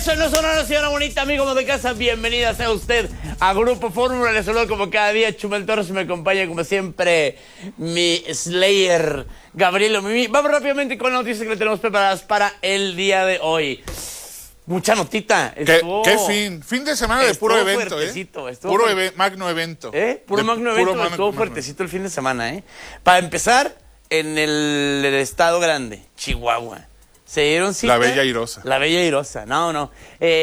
Eso no es una señora bonita, amigos de casa. Bienvenida sea usted a Grupo Fórmula. Les saludo como cada día Chumel Torres. Me acompaña como siempre mi Slayer, Gabriel Mimi. Vamos rápidamente con las noticias que le tenemos preparadas para el día de hoy. Mucha notita. ¿Qué fin de semana de puro evento, puro magno evento. Puro magno evento, estuvo fuertecito el fin de semana, Para empezar, en el estado grande, Chihuahua. Se dieron cita. La Bella Airosa. La Bella Airosa, no.